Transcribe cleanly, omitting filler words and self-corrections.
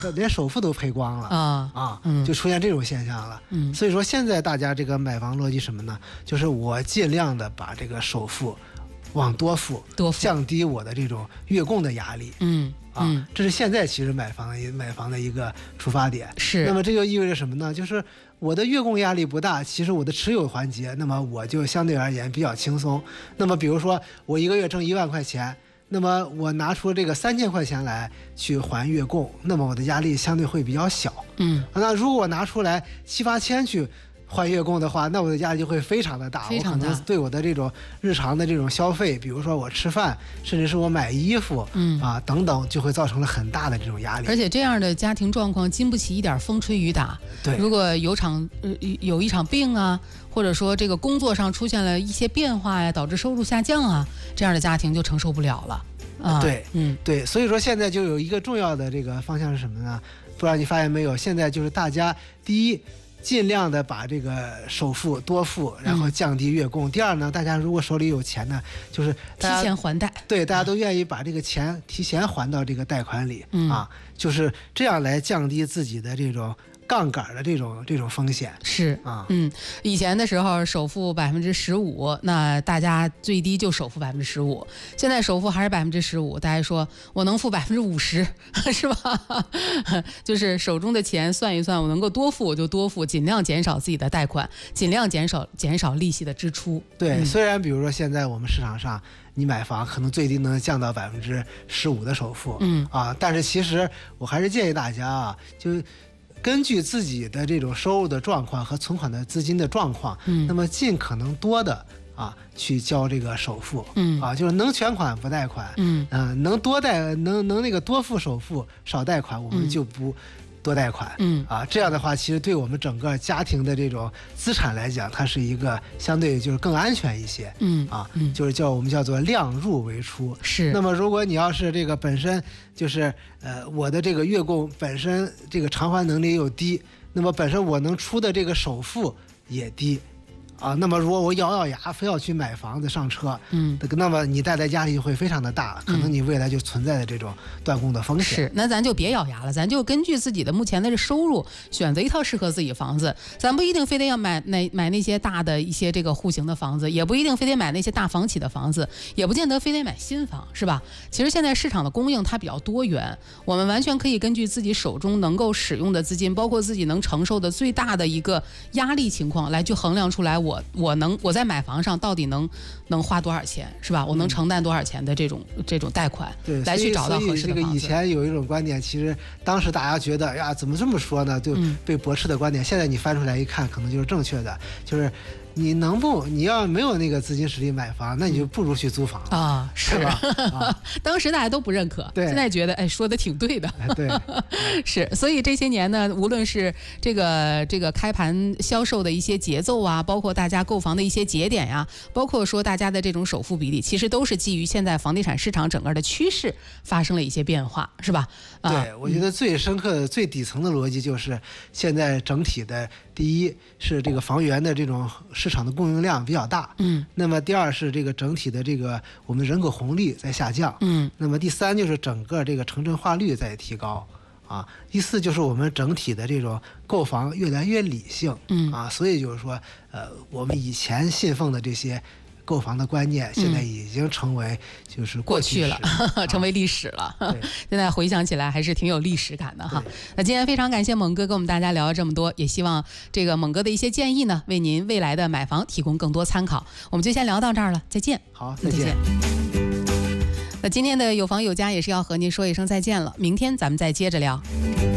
连首付都赔光了就出现这种现象了。所以说现在大家这个买房逻辑什么呢？就是我尽量的把这个首付往多付，降低我的这种月供的压力。这是现在其实买房的一个出发点。 是。 那么这就意味着什么呢？就是我的月供压力不大，其实我的持有环节，那么我就相对而言比较轻松。那么比如说我一个月挣1万块钱，那么我拿出这个3000块钱来去还月供，那么我的压力相对会比较小。那如果我拿出来7、8千去还月供的话，那我的压力会非常的大，我可能对我的这种日常的这种消费，比如说我吃饭，甚至是我买衣服，等等，就会造成了很大的这种压力。 而且这样的家庭状况经不起一点风吹雨打。 对， 如果有一场病啊，或者说这个工作上出现了一些变化呀，导致收入下降啊，这样的家庭就承受不了了。 对，所以说现在就有一个重要的这个方向是什么呢？不知道你发现没有，现在就是大家第一，尽量的把这个首付多付，然后降低月供。第二呢，大家如果手里有钱呢，就是提前还贷。 对，大家都愿意把这个钱提前还到这个贷款里就是这样来降低自己的这种杠杆的这种风险。 是以前的时候首付15%，那大家最低就首付15%，现在首付还是15%，大家说我能付50%，是吧？就是手中的钱算一算，我能够多付我就多付，尽量减少自己的贷款，尽量减少利息的支出。 对，虽然比如说现在我们市场上你买房可能最低能降到15%的首付，但是其实我还是建议大家就根据自己的这种收入的状况和存款的资金的状况，那么尽可能多的去交这个首付，就是能全款不贷款，能那个多付首付少贷款，我们就不多贷款，这样的话，其实对我们整个家庭的这种资产来讲，它是一个相对就是更安全一些，就是我们叫做量入为出。 是。 那么如果你要是这个本身就是我的这个月供本身这个偿还能力又低，那么本身我能出的这个首付也低。那么如果我咬牙非要去买房子上车，那么你带来压力就会非常的大，可能你未来就存在的这种断供的风险。 是，那咱就别咬牙了，咱就根据自己的目前的收入，选择一套适合自己的房子。咱不一定非得要买那些大的一些这个户型的房子，也不一定非得买那些大房企的房子，也不见得非得买新房，是吧？其实现在市场的供应它比较多元，我们完全可以根据自己手中能够使用的资金，包括自己能承受的最大的一个压力情况来去衡量出来我在买房上到底能花多少钱，是吧？我能承担多少钱的这种贷款， 对， 来去找到合适的房子。 这个以前有一种观点，其实当时大家觉得呀，怎么这么说呢？就被驳斥的观点。现在你翻出来一看，可能就是正确的，就是你要没有那个资金实力买房，那你就不如去租房是吧？ 当时大家都不认可，现在觉得说的挺对的， 对， 是。所以这些年呢，无论是这个开盘销售的一些节奏啊，包括大家购房的一些节点呀，包括说大家的这种首付比例，其实都是基于现在房地产市场整个的趋势发生了一些变化，是吧？ 对，我觉得最深刻的、最底层的逻辑就是现在整体的第一是这个房源的这种市场的供应量比较大，那么第二是这个整体的这个我们人口红利在下降，那么第三就是整个这个城镇化率在提高，第四就是我们整体的这种购房越来越理性，所以就是说，我们以前信奉的这些购房的观念，现在已经成为就是过去了，成为历史了。现在回想起来还是挺有历史感的哈。那今天非常感谢猛哥跟我们大家聊了这么多，也希望这个猛哥的一些建议呢，为您未来的买房提供更多参考。我们就先聊到这儿了，再见。 好，再见。 那今天的有房有家也是要和您说一声再见了，明天咱们再接着聊。